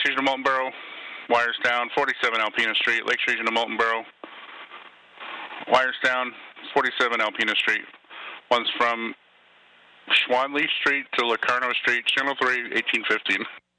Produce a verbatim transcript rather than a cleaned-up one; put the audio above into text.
Lakes Region of Molten Borough. Wires down, forty-seven Alpena Street, Lakes Region of Molten Borough. Wires down, forty-seven Alpena Street. One's from Schwanley Street to Locarno Street, Channel three, eighteen fifteen.